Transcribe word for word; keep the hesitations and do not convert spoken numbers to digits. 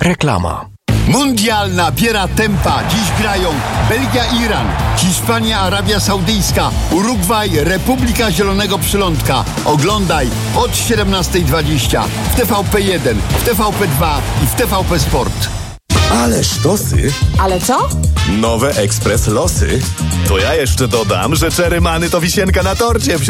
Reklama. Mundial nabiera tempa. Dziś grają Belgia-Iran, Hiszpania-Arabia Saudyjska, Urugwaj, Republika Zielonego Przylądka. Oglądaj od siedemnastej dwadzieścia w T V P jeden, w T V P dwa i w T V P Sport. Ale sztosy. Ale co? Nowe Ekspres Losy. To ja jeszcze dodam, że czerymany to wisienka na torcie.